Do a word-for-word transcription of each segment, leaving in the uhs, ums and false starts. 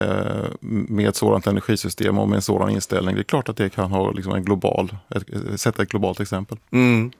med ett sådant energisystem och med en sådan inställning. Det är klart att det kan ha liksom en global, ett, sätta ett globalt exempel. Mm.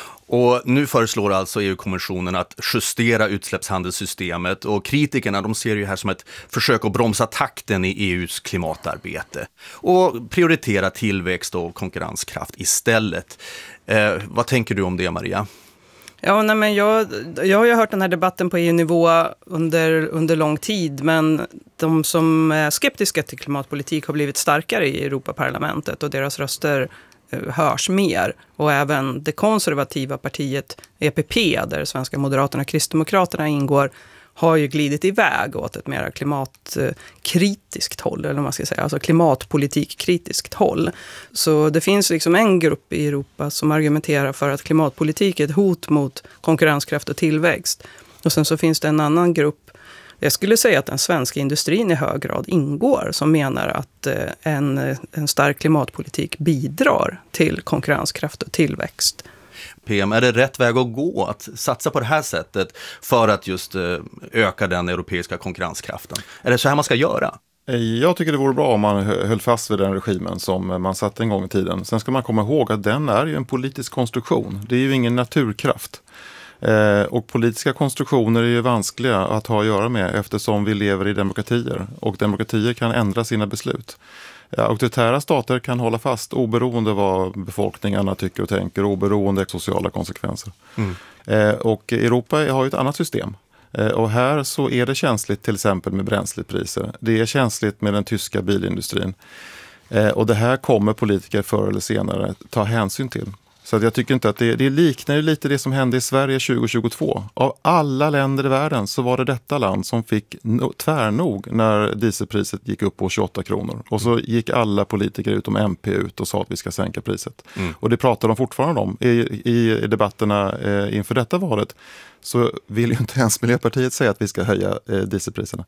Och nu föreslår alltså E U-kommissionen att justera utsläppshandelssystemet, och kritikerna de ser ju här som ett försök att bromsa takten i E U:s klimatarbete och prioritera tillväxt och konkurrenskraft istället. Eh, vad tänker du om det, Maria? Ja, nej, men jag, jag har ju hört den här debatten på E U-nivå under, under lång tid, men de som är skeptiska till klimatpolitik har blivit starkare i Europaparlamentet och deras röster hörs mer. Och även det konservativa partiet E P P, där svenska Moderaterna och Kristdemokraterna ingår, har ju glidit iväg åt ett mer klimatkritiskt håll, eller vad man ska säga, alltså klimatpolitikkritiskt håll. Så det finns liksom en grupp i Europa som argumenterar för att klimatpolitik är ett hot mot konkurrenskraft och tillväxt. Och sen så finns det en annan grupp, jag skulle säga att den svenska industrin i hög grad ingår, som menar att en, en stark klimatpolitik bidrar till konkurrenskraft och tillväxt. P M, är det rätt väg att gå att satsa på det här sättet för att just öka den europeiska konkurrenskraften? Är det så här man ska göra? Jag tycker det vore bra om man höll fast vid den regimen som man satte en gång i tiden. Sen ska man komma ihåg att den är ju en politisk konstruktion. Det är ju ingen naturkraft. Eh, och politiska konstruktioner är ju vanskliga att ha att göra med eftersom vi lever i demokratier. Och demokratier kan ändra sina beslut. Ja, auktoritära stater kan hålla fast oberoende vad befolkningarna tycker och tänker, oberoende av sociala konsekvenser. Mm. Eh, och Europa har ju ett annat system. Eh, och här så är det känsligt till exempel med bränslepriser. Det är känsligt med den tyska bilindustrin. Eh, och det här kommer politiker förr eller senare ta hänsyn till. Så att jag tycker inte att det, det liknar ju lite det som hände i Sverige tjugo tjugotvå. Av alla länder i världen så var det detta land som fick no, tvärnog när dieselpriset gick upp på tjugoåtta kronor. Och så gick alla politiker utom M P ut och sa att vi ska sänka priset. Mm. Och det pratar de fortfarande om i, i debatterna eh, inför detta valet. Så vill ju inte ens Miljöpartiet säga att vi ska höja eh, dieselpriserna.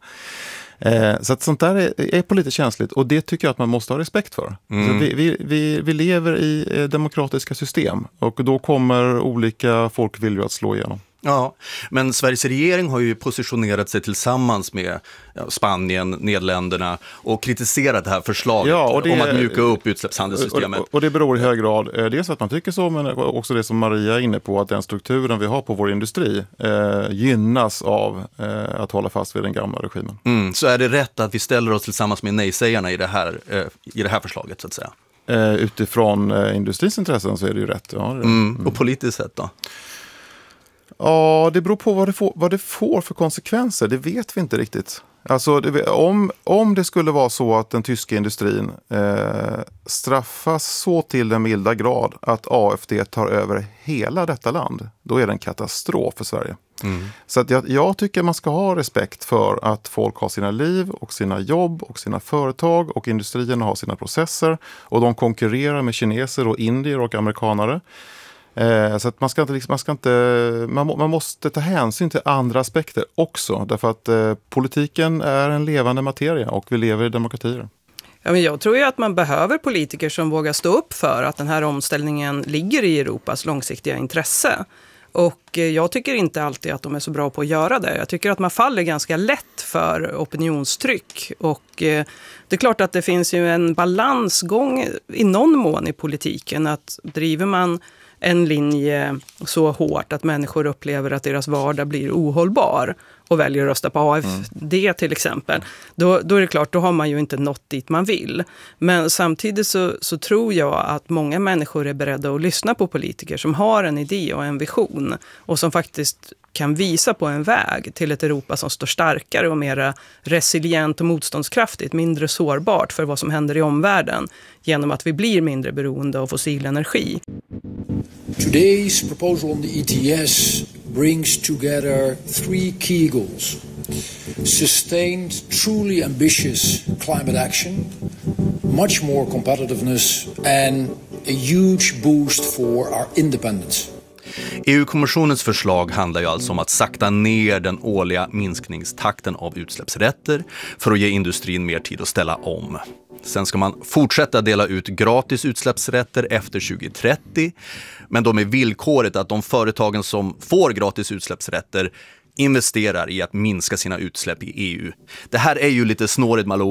Eh, så att sånt där är, är politiskt känsligt och det tycker jag att man måste ha respekt för. Mm. Så vi, vi, vi, vi lever i eh, demokratiska system och då kommer olika folkviljor att slå igenom. Ja, men Sveriges regering har ju positionerat sig tillsammans med ja, Spanien, Nederländerna och kritiserat det här förslaget ja, och det, om att mjuka upp utsläppshandelssystemet. Och, och, och det beror i hög grad, eh, dels att man tycker så, men också det som Maria är inne på, att den strukturen vi har på vår industri eh, gynnas av eh, att hålla fast vid den gamla regimen. Mm, så är det rätt att vi ställer oss tillsammans med nej-sägarna i det här, eh, i det här förslaget så att säga? Eh, utifrån eh, industrins intressen så är det ju rätt. Ja, det, mm, och politiskt sett då? Ja, det beror på vad det får, vad det får för konsekvenser. Det vet vi inte riktigt. Alltså, det, om, om det skulle vara så att den tyska industrin eh, straffas så till den milda grad att A F D tar över hela detta land, då är det en katastrof för Sverige. Mm. Så att jag, jag tycker man ska ha respekt för att folk har sina liv och sina jobb och sina företag och industrierna har sina processer och de konkurrerar med kineser och indier och amerikanare. Eh, så att man ska inte, liksom, man ska inte man, må, man måste ta hänsyn till andra aspekter också därför att eh, politiken är en levande materia och vi lever i demokratier. Ja, men jag tror ju att man behöver politiker som vågar stå upp för att den här omställningen ligger i Europas långsiktiga intresse. Och jag tycker inte alltid att de är så bra på att göra det. Jag tycker att man faller ganska lätt för opinionstryck. Och det är klart att det finns ju en balansgång i någon mån i politiken. Att driver man en linje så hårt att människor upplever att deras vardag blir ohållbar och väljer att rösta på A F D mm. till exempel, då, då är det klart, då har man ju inte nått dit man vill. Men samtidigt så, så tror jag att många människor är beredda att lyssna på politiker som har en idé och en vision och som faktiskt kan visa på en väg till ett Europa som står starkare och mer resilient och motståndskraftigt, mindre sårbart för vad som händer i omvärlden genom att vi blir mindre beroende av fossil energi. Today's proposal on the E T S brings together three key goals. Sustained, truly ambitious climate action, much more competitiveness and a huge boost for our independence. E U-kommissionens förslag handlar ju alltså om att sakta ner den årliga minskningstakten av utsläppsrätter för att ge industrin mer tid att ställa om. Sen ska man fortsätta dela ut gratis utsläppsrätter efter tjugo trettio, men då med villkoret att de företagen som får gratis utsläppsrätter investerar i att minska sina utsläpp i E U. Det här är ju lite snårigt, Malou.